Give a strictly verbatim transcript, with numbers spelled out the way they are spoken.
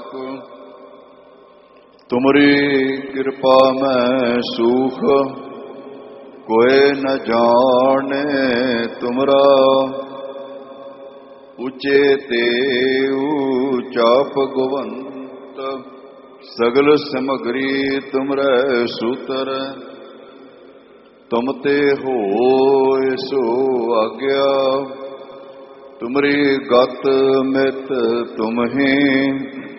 ਤੁਮਰੀ ਕਿਰਪਾ ਮੈਂ ਸੂਖ ਕੋਇ ਨ ਜਾਣੇ ਤੁਮਰਾ। ਉੱਚੇ ਤੇ ਊਚਾ ਭਗਵੰਤ ਸਗਲ ਸਮਗਰੀ ਤੁਮਰੈ ਸੂਤਰ। ਤੁਮ ਤੇ ਹੋਇ ਸੋ ਆਗਿਆ ਤੁਮਰੀ ਗਤ ਮਿਤ ਤੁਮਹੀ।